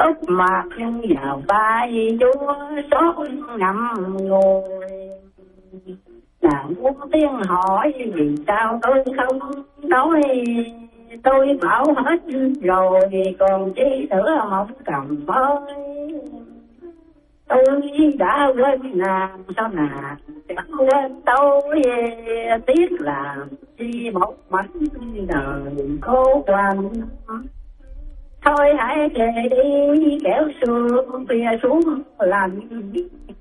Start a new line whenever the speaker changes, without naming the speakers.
úp mặt vào vai chúa xót ngậm ngùi. Nàng muốn tiếng hỏi vì sao tôi không nói, tôi bảo hết rồi còn chi nữa mong cầm mới. Tôi đã quên nàng sao nàng chẳng quên tôi, tiếc làm chi một mảnh đời khô quạnh. Thôi hãy về đi kéo sương phía xuống lạnh,